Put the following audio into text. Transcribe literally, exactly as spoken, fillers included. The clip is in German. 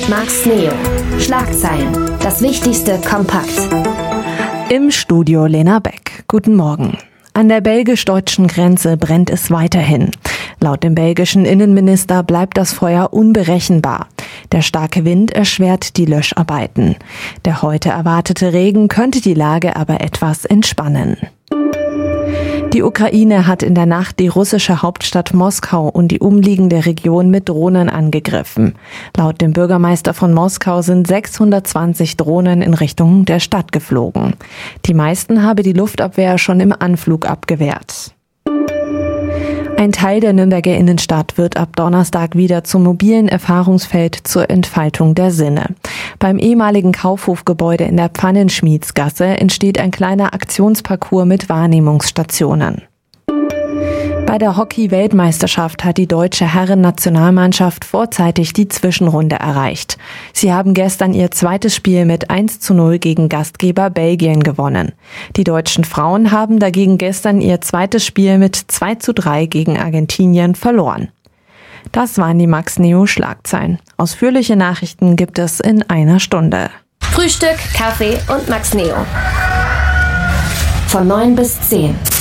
Max Neo. Schlagzeilen. Das Wichtigste kompakt. Im Studio Lena Beck. Guten Morgen. An der belgisch-deutschen Grenze brennt es weiterhin. Laut dem belgischen Innenminister bleibt das Feuer unberechenbar. Der starke Wind erschwert die Löscharbeiten. Der heute erwartete Regen könnte die Lage aber etwas entspannen. Die Ukraine hat in der Nacht die russische Hauptstadt Moskau und die umliegende Region mit Drohnen angegriffen. Laut dem Bürgermeister von Moskau sind sechshundertzwanzig Drohnen in Richtung der Stadt geflogen. Die meisten habe die Luftabwehr schon im Anflug abgewehrt. Ein Teil der Nürnberger Innenstadt wird ab Donnerstag wieder zum mobilen Erfahrungsfeld zur Entfaltung der Sinne. Beim ehemaligen Kaufhofgebäude in der Pfannenschmiedsgasse entsteht ein kleiner Aktionsparcours mit Wahrnehmungsstationen. Bei der Hockey-Weltmeisterschaft hat die deutsche Herren-Nationalmannschaft vorzeitig die Zwischenrunde erreicht. Sie haben gestern ihr zweites Spiel mit eins zu null gegen Gastgeber Belgien gewonnen. Die deutschen Frauen haben dagegen gestern ihr zweites Spiel mit zwei zu drei gegen Argentinien verloren. Das waren die Max Neo Schlagzeilen. Ausführliche Nachrichten gibt es in einer Stunde. Frühstück, Kaffee und Max Neo. Von neun bis zehn.